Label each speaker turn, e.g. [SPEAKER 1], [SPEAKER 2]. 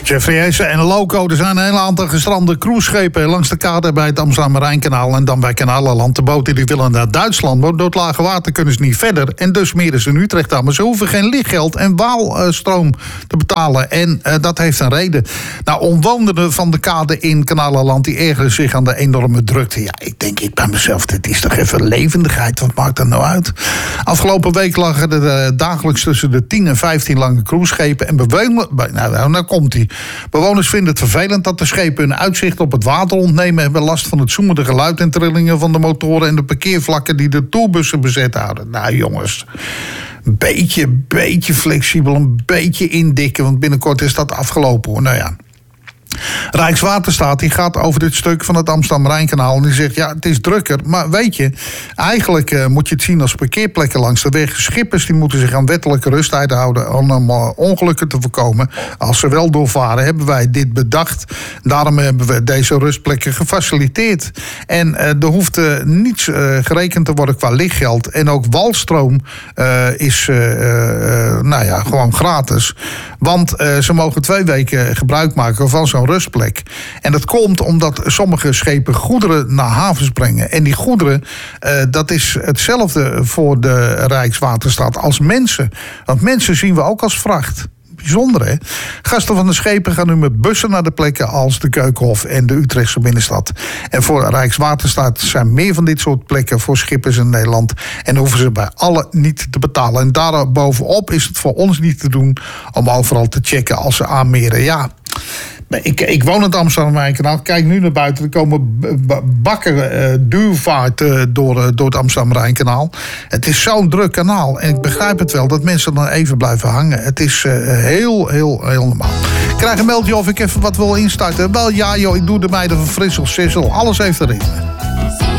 [SPEAKER 1] Jeffrey Heesen en Loco. Er zijn een heel aantal gestrande cruiseschepen langs de kade bij het Amsterdam-Rijnkanaal en dan bij Kanalenland. De boten die willen naar Duitsland, maar door het lage water kunnen ze niet verder. En dus meren ze in Utrecht aan. Maar ze hoeven geen lichtgeld en waalstroom te betalen. En dat heeft een reden. Nou, omwonenden van de kade in Kanalenland die ergeren zich aan de enorme drukte. Ja, ik denk bij mezelf, dit is toch even levendigheid. Wat maakt dat nou uit? Afgelopen week lagen er dagelijks tussen de 10 en 15 lange cruiseschepen. En nou komt ie. Bewoners vinden het vervelend dat de schepen hun uitzicht op het water ontnemen, hebben last van het zoemende geluid en trillingen van de motoren en de parkeervlakken die de toerbussen bezet houden. Nou jongens, een beetje flexibel, een beetje indikken, want binnenkort is dat afgelopen hoor. Nou ja. Rijkswaterstaat die gaat over dit stuk van het Amsterdam-Rijnkanaal en die zegt, ja, het is drukker. Maar weet je, eigenlijk moet je het zien als parkeerplekken langs de weg. Schippers die moeten zich aan wettelijke rusttijd houden om ongelukken te voorkomen. Als ze wel doorvaren, hebben wij dit bedacht. Daarom hebben we deze rustplekken gefaciliteerd. En er hoeft niets gerekend te worden qua lichtgeld. En ook walstroom is gewoon gratis. Want ze mogen 2 weken gebruik maken van zo'n rustplek. En dat komt omdat sommige schepen goederen naar havens brengen. En die goederen, dat is hetzelfde voor de Rijkswaterstaat als mensen. Want mensen zien we ook als vracht. Bijzonder, hè? Gasten van de schepen gaan nu met bussen naar de plekken als de Keukenhof en de Utrechtse binnenstad. En voor Rijkswaterstaat zijn meer van dit soort plekken voor schippers in Nederland. En hoeven ze bij alle niet te betalen. En daarbovenop is het voor ons niet te doen om overal te checken als ze aanmeren. Ja. Ik woon in het Amsterdam-Rijnkanaal. Kijk nu naar buiten. Er komen bakken duurvaart door het Amsterdam-Rijnkanaal. Het is zo'n druk kanaal. En ik begrijp het wel dat mensen dan even blijven hangen. Het is heel normaal. Ik krijg een mailtje of ik even wat wil instarten. Wel ja joh, ik doe de meiden van Frissel, Sissel. Alles heeft erin.